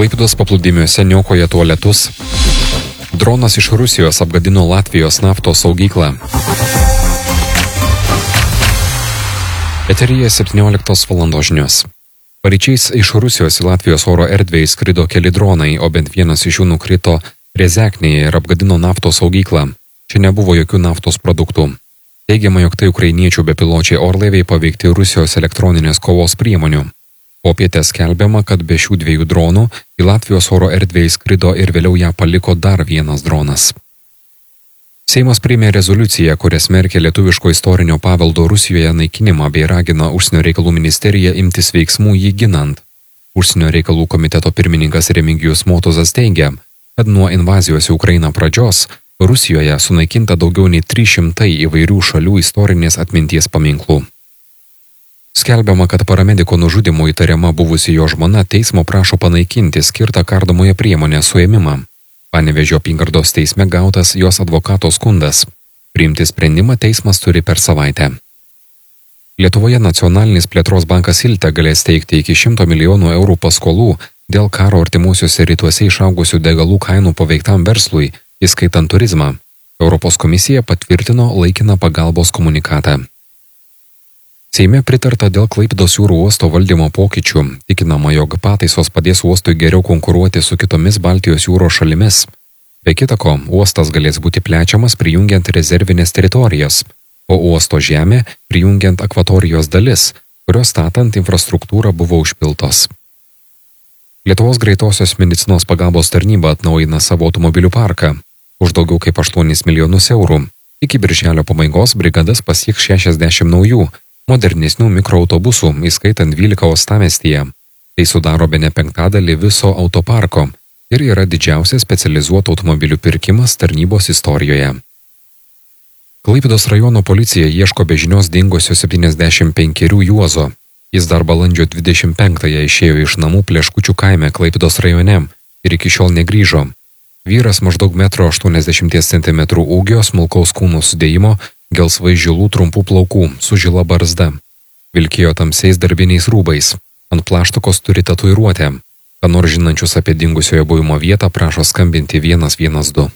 Klaipėdos paplūdimiuose niokoja tualetus. Dronas iš Rusijos apgadino Latvijos naftos saugyklą. Eteryje 17 valandos žinios. Paryčiais iš Rusijos į Latvijos oro erdvę įskrido keli dronai, o bent vienas iš jų nukrito Rezeknėje ir apgadino naftos saugyklą. Čia nebuvo jokių naftos produktų. Teigiama, jog tai ukrainiečių bepiločiai orlaiviai paveikti Rusijos elektroninės kovos priemonių. Popietę skelbiama, kad be šių dviejų dronų į Latvijos oro erdvę įskrido ir vėliau ją paliko dar vienas dronas. Seimas priėmė rezoliuciją, kuria smerkė lietuviško istorinio paveldo Rusijoje naikinimą bei ragina Užsienio reikalų ministeriją imtis veiksmų jį ginant. Užsienio reikalų komiteto pirmininkas Remigijus Motuzas teigia, kad nuo invazijos į Ukrainą pradžios Rusijoje sunaikinta daugiau nei 300 įvairių šalių istorinės atminties paminklų. Skelbiama, kad paramediko nužudymu įtariama buvusi jo žmona teismo prašo panaikinti skirtą kardomąją priemonę suėmimą. Panevėžio apygardos teisme gautas jos advokato skundas. Priimti sprendimą teismas turi per savaitę. Lietuvoje Nacionalinis plėtros bankas Ilte galės teikti iki 100 milijonų eurų paskolų dėl karo artimuosiuose rytuose išaugusių degalų kainų paveiktam verslui, įskaitant turizmą. Europos komisija patvirtino laikiną pagalbos komunikatą. Seime pritarta dėl Klaipėdos jūrų uosto valdymo pokyčių. Tikinama, jog pataisos padės uostui geriau konkuruoti su kitomis Baltijos jūros šalimis. Be kita ko, uostas galės būti plečiamas prijungiant rezervinės teritorijas, o uosto žemė prijungiant akvatorijos dalis, kurios statant infrastruktūrą buvo užpiltos. Lietuvos greitosios medicinos pagalbos tarnyba atnaujina savo automobilių parką už daugiau kaip 8 milijonus eurų. Iki birželio pabaigos brigadas pasieks 60 naujų, modernesnių mikroautobusų, įskaitant 12 uostamiestyje. Tai sudaro bene 1/5 viso autoparko ir yra didžiausias specializuotų automobilių pirkimas tarnybos istorijoje. Klaipėdos rajono policija ieško be žinios dingusio 75 Juozo. Jis dar balandžio 25-ąją išėjo iš namų Pleškučių kaime Klaipėdos rajone ir iki šiol negrįžo. Vyras maždaug 1,80 cm ūgio, smulkaus kūno sudėjimo, gelsvai žilų trumpų plaukų su žila barzda. Vilkėjo tamsiais darbiniais rūbais. Ant plaštakos turi tatuiruotę. Ką nors žinančius apie dingusiojo buvimo vietą prašo skambinti 112.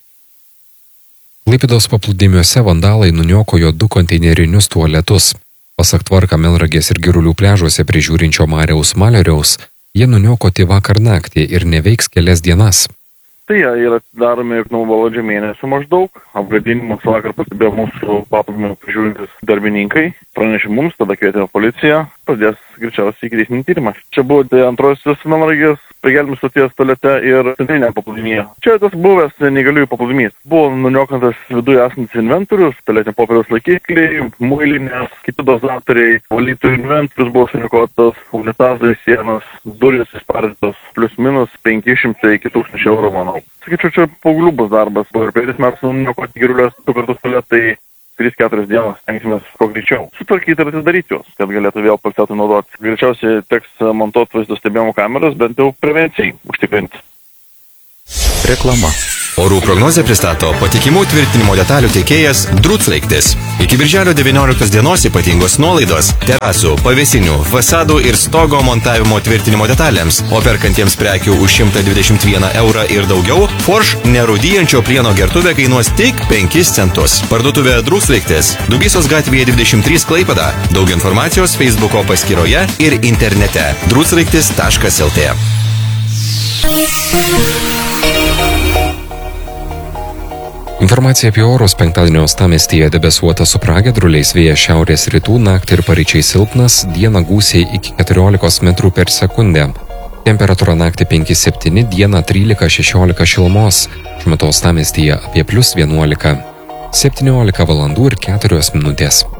Klaipėdos paplūdimiuose vandalai nuniokojo 2 konteinerinius tualetus. Pasak tvarką Melragės ir Girulių pliažuose prižiūrinčio Mariaus Maleriaus, jie nuniokoti vakar naktį ir neveiks kelias dienas. Tai jie yra daromi nuo balandžio mėnesio maždaug. Apgadinimus vakar pastebėjo mūsų paplūdimio prižiūrintys darbininkai. Pranešė mums, tada kvietėme policiją, pradės greičiausiai ikiteisminį tyrimą. Čia buvo antrosios Melragės prigelbėjimo stoties tualete ir centrinėje paplūdimyje. Čia tas buvęs neįgaliųjų paplūdimys. Buvo nuniokotas viduje esantis inventorius, tualetinio popieriaus laikikliai, muilinės, kiti dozatoriai, valytojų inventorius buvo suniokotas, unitazai, sienos, durys įspardytos, plius minus 500 iki 1000 eurų, manau. Sakyčiau, čia paauglių bus darbas. Buvo ir pėdis mes nuniokoti Girulios 2 kartus tualetai. 3-4 dienas stengsimės kuo greičiau sutvarkyti ir atidaryti juos, kad galėtų vėl poilsiautojai naudoti. Greičiausiai teks montuoti vaizdo stebėjimo kameras, bent jau prevencijai užtikrinti. Reklama. Orų prognozę pristato patikimų tvirtinimo detalių tiekėjas Druclaiktis. Iki birželio 19 dienos ypatingos nuolaidos terasų, pavėsinių, fasadų ir stogo montavimo tvirtinimo detalėms, o perkantiems prekių už 121 eurą ir daugiau, Forš nerūdijančio plieno gertuvė kainuos tik 5 centus. Parduotuvė Druclaiktis, Dubysos gatvėje 23 Klaipėda. Daug informacijos Facebooko paskyroje ir internete druclaiktis.lt. Informacija apie orus: penktadienio uostamiestyje debesuota su pragiedruliais, vėjas šiaurės rytų, naktį ir paryčiais silpnas, dieną gūsiai iki 14 metrų per sekundę. Temperatūra naktį 5-7, dieną 13-16 šilumos. Šiuo metu uostamiestyje apie +11. 17 valandų ir 4 minutės.